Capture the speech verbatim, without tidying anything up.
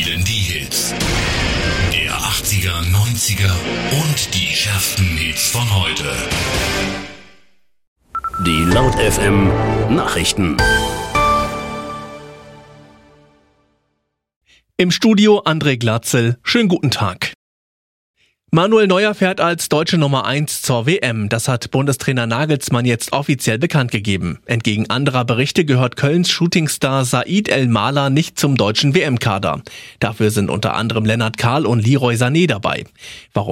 Die Hits der achtziger, neunziger und die schärfsten Hits von heute. Die Laut F M Nachrichten. Im Studio André Glatzel. Schönen guten Tag. Manuel Neuer fährt als deutsche Nummer eins zur W M. Das hat Bundestrainer Nagelsmann jetzt offiziell bekannt gegeben. Entgegen anderer Berichte gehört Kölns Shootingstar Said El-Mahler nicht zum deutschen W M-Kader. Dafür sind unter anderem Lennart Kahl und Leroy Sané dabei. Warum